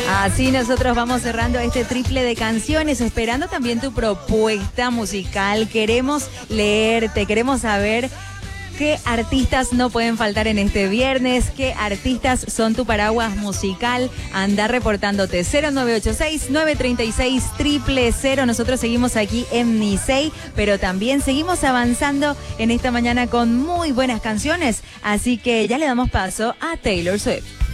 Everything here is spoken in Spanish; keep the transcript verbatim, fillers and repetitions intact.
Así nosotros vamos cerrando este triple de canciones, esperando también tu propuesta musical. Queremos leerte, queremos saber qué artistas no pueden faltar en este viernes, qué artistas son tu paraguas musical. Anda reportándote cero nueve ocho seis, nueve tres seis, cero cero cero. Nosotros seguimos aquí en Nisei, pero también seguimos avanzando en esta mañana con muy buenas canciones. Así que ya le damos paso a Taylor Swift.